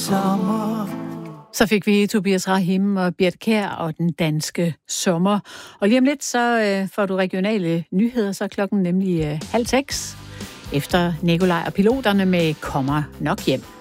sommer. Så fik vi Tobias Rahim og Birthe Kjær og den danske sommer. Og lige om lidt, så får du regionale nyheder, så er klokken nemlig 5:30. Efter Nikolaj og piloterne med Kommer nok hjem.